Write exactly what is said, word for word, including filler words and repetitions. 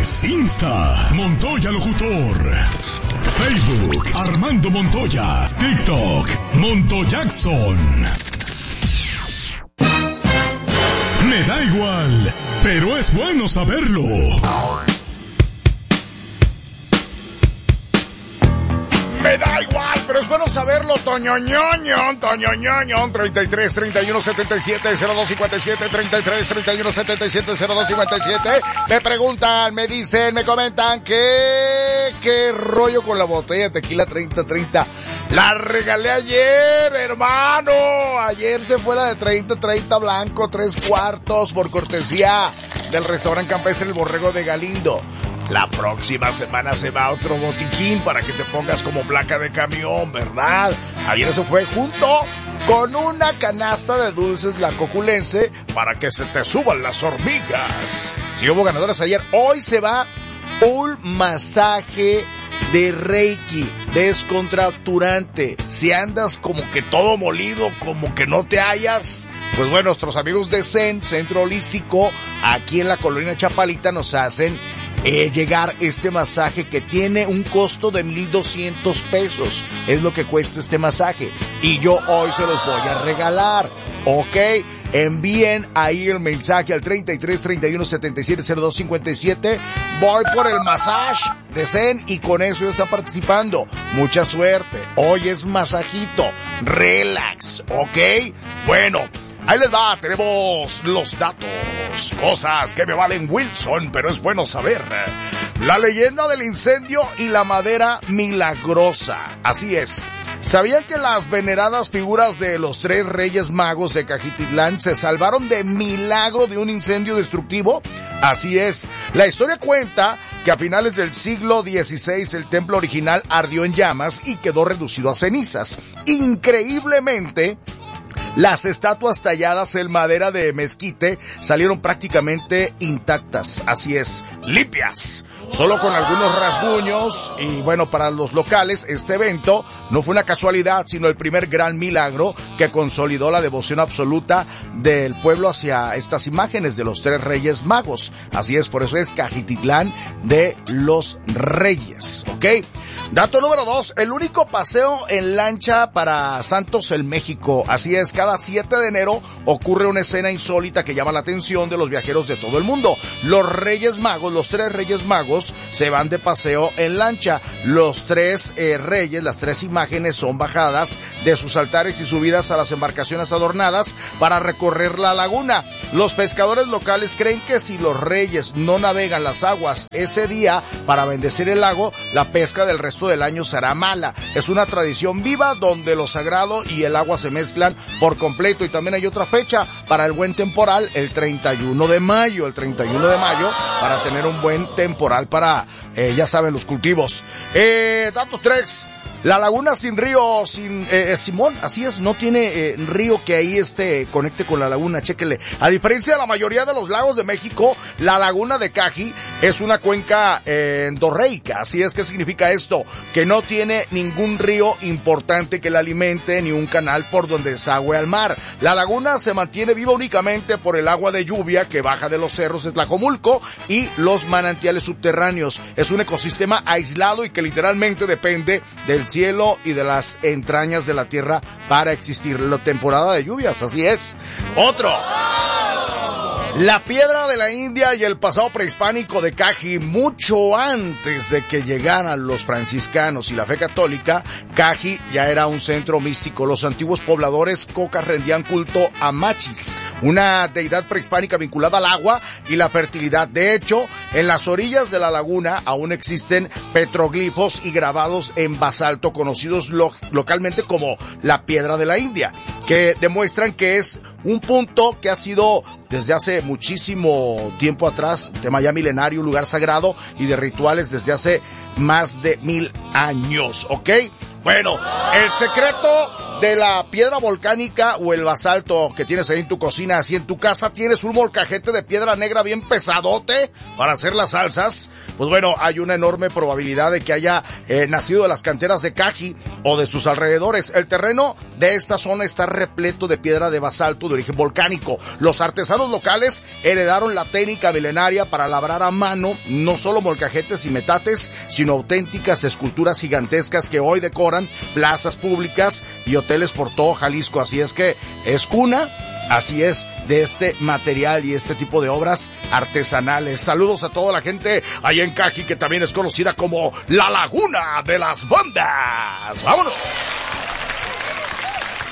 redes, Insta, Montoya Locutor. Facebook, Armando Montoya. TikTok, Montoyackson. Me da igual, pero es bueno saberlo. Me da igual, pero es bueno saberlo, Toñoñoño, Toñoñoño, treinta y tres, treinta y uno, setenta y siete, cero dos cincuenta y siete, treinta y tres, treinta y uno, setenta y siete, cero dos cincuenta y siete. Me preguntan, me dicen, me comentan que, qué rollo con la botella de tequila treinta treinta. La regalé ayer, hermano. Ayer se fue la de treinta treinta blanco, tres cuartos, por cortesía del restaurante campestre El Borrego de Galindo. La próxima semana se va otro botiquín para que te pongas como placa de camión, ¿verdad? Ayer se fue junto con una canasta de dulces La Coculense para que se te suban las hormigas. Si hubo ganadores ayer, hoy se va un masaje de Reiki descontracturante. Si andas como que todo molido, como que no te hallas, pues bueno, nuestros amigos de Zen, Centro Holístico, aquí en la colonia Chapalita, nos hacen Eh, llegar este masaje que tiene un costo de mil doscientos pesos. Es lo que cuesta este masaje. Y yo hoy se los voy a regalar. ¿Ok? Envíen ahí el mensaje al treinta y tres, treinta y uno, setenta y siete, cero dos cincuenta y siete. Voy por el masaje de Zen y con eso ya está participando. Mucha suerte. Hoy es masajito. Relax. ¿Ok? Bueno. Ahí les va, tenemos los datos, cosas que me valen Wilson, pero es bueno saber. La leyenda del incendio y la madera milagrosa. Así es. ¿Sabían que las veneradas figuras de los tres reyes magos de Cajititlán se salvaron de milagro de un incendio destructivo? Así es. La historia cuenta que a finales del siglo dieciséis el templo original ardió en llamas y quedó reducido a cenizas. Increíblemente, las estatuas talladas en madera de mezquite salieron prácticamente intactas, así es, limpias, solo con algunos rasguños. Y bueno, para los locales este evento no fue una casualidad, sino el primer gran milagro que consolidó la devoción absoluta del pueblo hacia estas imágenes de los tres reyes magos. Así es, por eso es Cajititlán de los Reyes, ¿ok? Dato número dos, el único paseo en lancha para Santos en México. Así es, cada siete de enero ocurre una escena insólita que llama la atención de los viajeros de todo el mundo. Los Reyes Magos, los tres Reyes Magos, se van de paseo en lancha. Los tres eh, reyes, las tres imágenes son bajadas de sus altares y subidas a las embarcaciones adornadas para recorrer la laguna. Los pescadores locales creen que si los reyes no navegan las aguas ese día para bendecir el lago, la pesca del resto del año será mala. Es una tradición viva donde lo sagrado y el agua se mezclan por completo. Y también hay otra fecha para el buen temporal, el treinta y uno de mayo, el treinta y uno de mayo, para tener un buen temporal para, eh, ya saben, los cultivos. Eh, dato tres. La laguna sin río, sin eh, Simón, así es, no tiene eh, río que ahí este conecte con la laguna, chéquele. A diferencia de la mayoría de los lagos de México, la laguna de Caji es una cuenca eh, endorreica. Así es, ¿qué significa esto? Que no tiene ningún río importante que la alimente, ni un canal por donde desagüe al mar. La laguna se mantiene viva únicamente por el agua de lluvia que baja de los cerros de Tlajomulco y los manantiales subterráneos. Es un ecosistema aislado y que literalmente depende del cielo y de las entrañas de la tierra para existir. La temporada de lluvias, así es. Otro. La piedra de la India y el pasado prehispánico de Caji. Mucho antes de que llegaran los franciscanos y la fe católica, Caji ya era un centro místico. Los antiguos pobladores cocas rendían culto a Machis, una deidad prehispánica vinculada al agua y la fertilidad. De hecho, en las orillas de la laguna aún existen petroglifos y grabados en basalto conocidos lo- localmente como la piedra de la India, que demuestran que es un punto que ha sido desde hace muchísimo tiempo atrás, tema ya milenario, un lugar sagrado y de rituales desde hace más de mil años, ¿ok? Bueno, el secreto de la piedra volcánica o el basalto que tienes ahí en tu cocina, así en tu casa, tienes un molcajete de piedra negra bien pesadote para hacer las salsas, pues bueno, hay una enorme probabilidad de que haya eh, nacido de las canteras de Caji o de sus alrededores. El terreno de esta zona está repleto de piedra de basalto de origen volcánico. Los artesanos locales heredaron la técnica milenaria para labrar a mano no solo molcajetes y metates, sino auténticas esculturas gigantescas que hoy decoran plazas públicas y hoteles por todo Jalisco. Así es que es cuna, así es, de este material y este tipo de obras artesanales. Saludos a toda la gente allá en Caji, que también es conocida como la Laguna de las Bandas. ¡Vámonos!